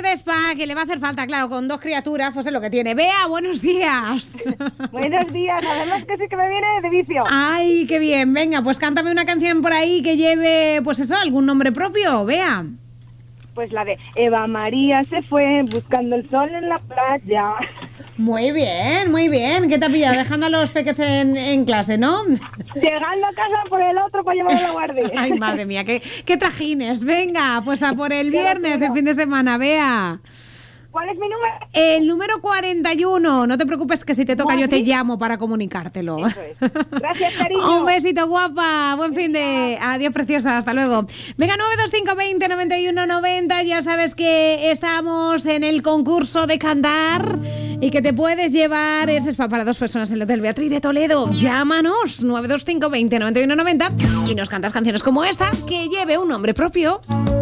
de spa, que le va a hacer falta, claro, con 2 criaturas, pues es lo que tiene. Bea, buenos días. Buenos días, además que sí que me viene de vicio. Ay, qué bien. Venga, pues cántame una canción por ahí que lleve, pues eso, algún nombre propio, Bea. Pues la de Eva María se fue buscando el sol en la playa. Muy bien, muy bien. ¿Qué te ha pillado? Dejando a los peques en clase, ¿no? Llegando a casa por el otro para llevarlo a la guardia. Ay, madre mía, qué trajines. Venga, pues a por el viernes, el fin de semana, Bea. ¿Cuál es mi número? El número 41. No te preocupes que si te toca yo te llamo para comunicártelo. Eso es. Gracias, cariño. Un besito, guapa. Buen fin de... Adiós, preciosa. Hasta luego. Venga, 925 20 91 90. Ya sabes que estamos en el concurso de cantar y que te puedes llevar ese spa para 2 personas en el Hotel Beatriz de Toledo. Llámanos 925 20 91 90 y nos cantas canciones como esta que lleve un nombre propio.